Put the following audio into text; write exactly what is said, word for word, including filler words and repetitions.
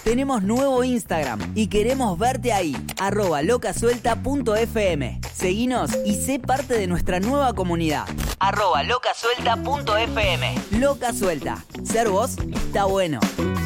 Tenemos nuevo Instagram y queremos verte ahí, arroba locasuelta punto f m. Seguinos y sé parte de nuestra nueva comunidad, arroba locasuelta punto f m. Loca Suelta, ser vos está bueno.